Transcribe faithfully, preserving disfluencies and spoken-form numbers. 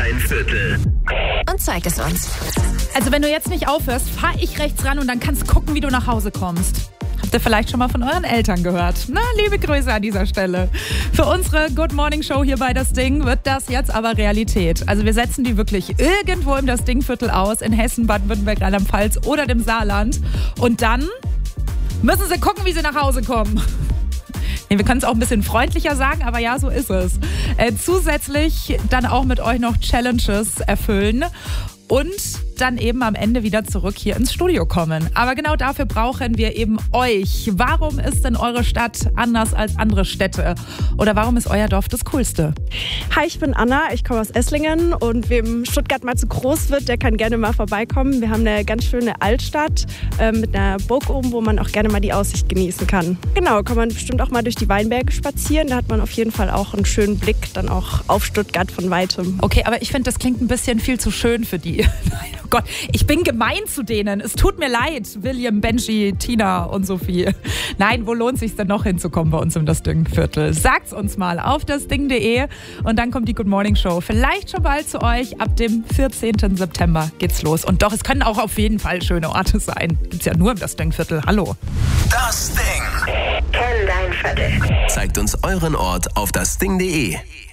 dein Viertel. Und zeig es uns. Also wenn du jetzt nicht aufhörst, fahr ich rechts ran und dann kannst gucken, wie du nach Hause kommst. Habt ihr vielleicht schon mal von euren Eltern gehört? Na, liebe Grüße an dieser Stelle. Für unsere Good Morning Show hier bei Das Ding wird das jetzt aber Realität. Also wir setzen die wirklich irgendwo im Das Ding-Viertel aus, in Hessen, Baden-Württemberg, Rheinland-Pfalz oder dem Saarland. Und dann müssen sie gucken, wie sie nach Hause kommen. Nee, wir können es auch ein bisschen freundlicher sagen, aber ja, so ist es. Äh, zusätzlich dann auch mit euch noch Challenges erfüllen und dann eben am Ende wieder zurück hier ins Studio kommen. Aber genau dafür brauchen wir eben euch. Warum ist denn eure Stadt anders als andere Städte? Oder warum ist euer Dorf das Coolste? Hi, ich bin Anna, ich komme aus Esslingen und wem Stuttgart mal zu groß wird, der kann gerne mal vorbeikommen. Wir haben eine ganz schöne Altstadt äh, mit einer Burg oben, wo man auch gerne mal die Aussicht genießen kann. Genau, kann man bestimmt auch mal durch die Weinberge spazieren. Da hat man auf jeden Fall auch einen schönen Blick dann auch auf Stuttgart von Weitem. Okay, aber ich finde, das klingt ein bisschen viel zu schön für die. Nein, oh Gott, ich bin gemein zu denen. Es tut mir leid, William, Benji, Tina und Sophie. Nein, wo lohnt es sich denn noch hinzukommen bei uns im Das Ding-Viertel? Sagt's uns mal auf dasding punkt de und dann kommt die Good Morning Show. Vielleicht schon bald zu euch. Ab dem vierzehnten September geht's los. Und doch, es können auch auf jeden Fall schöne Orte sein. Gibt's ja nur im Das Ding-Viertel. Hallo. Das Ding. Kenn dein Viertel. Zeigt uns euren Ort auf dasding punkt de.